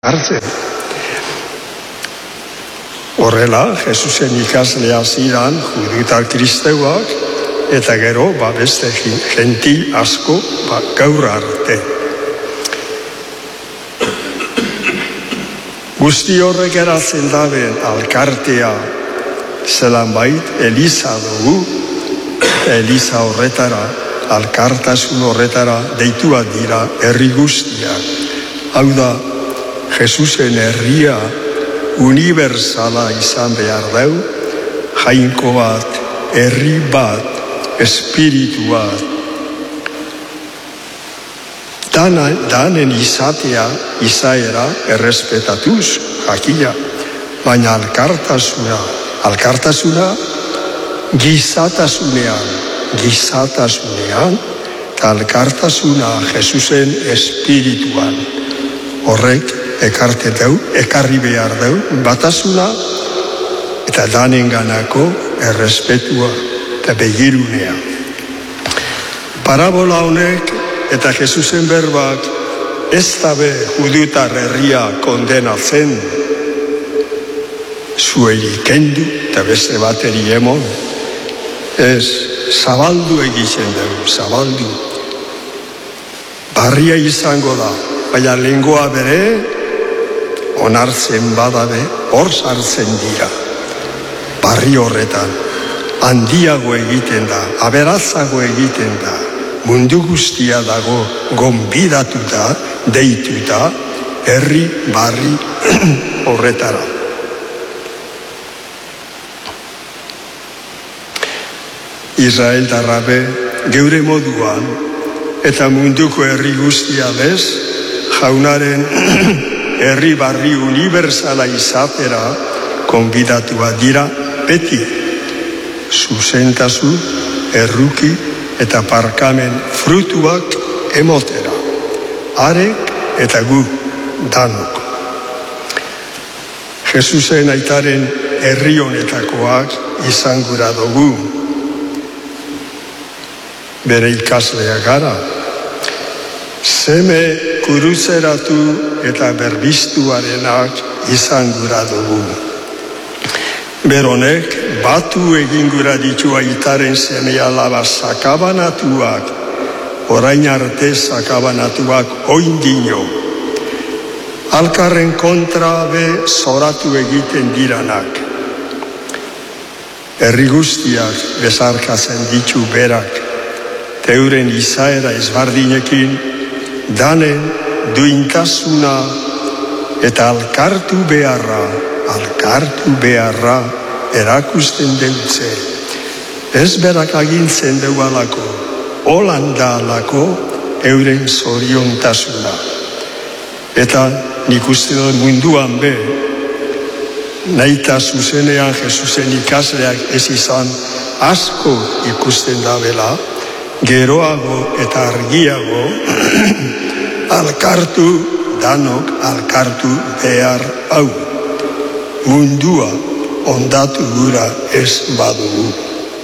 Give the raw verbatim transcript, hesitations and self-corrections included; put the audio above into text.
hartzen. Horrela, Jesusen ikaslea ziren judutar kristeuak, eta gero, ba, beste gentil asko, ba, gaur arte. Guzti horrek eratzen daben alkartea zelan bait, Eliza dugu, Eliza horretara, alkartasun horretara deitua dira herri guztiak. Hau da, Jesusen herria universala izan behar dau, jainko bat, herri bat, espiritu bat. Dana, danen izatea, izaera, errespetatuz, jakia, baina alkartasuna, alkartasuna gizatasunean, gizatasunean, eta alkartasuna Jesusen espirituan. Horrek ekarten dau, ekarri behar dau, batasuna eta danenganako errespetua eta begirunea. Parabola honek eta Jesusen berbak ez dabe judutar herria kondenatzen, zuei kendu eta beste bateri emon, ez, zabaldu egiten dugu, zabaldu. Barria izango da, baina lengoa bere, onartzen badabe, hor sartzen dira. Barri horretan, handiago egiten da, aberatzago egiten da, mundu guztia dago gonbidatuta, deituta, herri barri horretara. Israel darrabe geure moduan eta munduko herri guztia bez, jaunaren herri barri universala izatera konbidatua dira beti. Zuzentazu, erruki eta parkamen frutuak emotera. Arek eta gu danok. Jesusen aitaren herri honetakoak izan gura dugu. Bere ikaslea gara. Seme kuruzeratu eta berbiztuarenak izan gura dugu. Beronek batu egin gura ditu aitaren seme alaba sakabanatuak, orain arte sakabanatuak oindino. Alkarren kontra be zoratu egiten diranak. Herri guztiak bezarkatzen ditu berak, teuren izaera ezbardinekin, danen duintasuna eta alkartu beharra, alkartu beharra erakusten deutze. Ez berak agintzen deualako, holanda alako euren zoriontasuna. Eta nik uste dut munduan be, nahita zuzenean Jesusen ikasleak ez izan asko ikusten dabela, geroago eta argiago alkartu, danok alkartu behar hau. Mundua ondatu gura ez badugu.